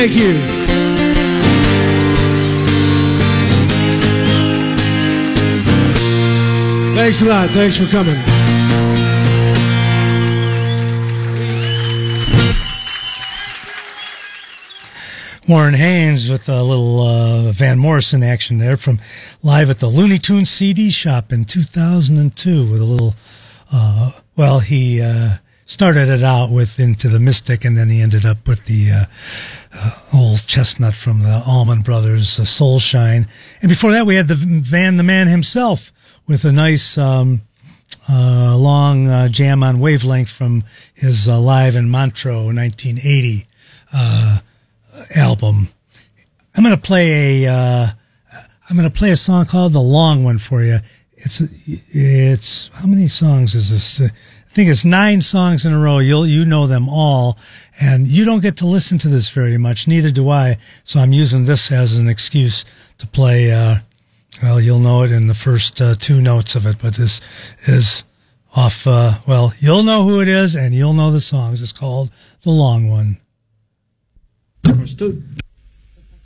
Thank you. Thanks a lot. Thanks for coming. Warren Haynes with a little Van Morrison action there from live at the Looney Tunes CD shop in 2002 with a little, he started it out with Into the Mystic, and then he ended up with the old chestnut from the Allman Brothers, Soul Shine. And before that, we had the man himself with a nice long jam on Wavelength from his Live in Montreux 1980 album. I'm going to play a song called The Long One for you. It's how many songs is this? I think it's 9 songs in a row. You know them all, and you don't get to listen to this very much. Neither do I. So I'm using this as an excuse to play. You'll know it in the first 2 notes of it, but this is off. You'll know who it is, and you'll know the songs. It's called The Long One. Verse 2.